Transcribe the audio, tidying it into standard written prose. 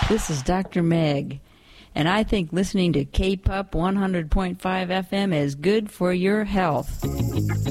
This is Dr. Meg, and I think listening to K-Pup 100.5 FM is good for your health.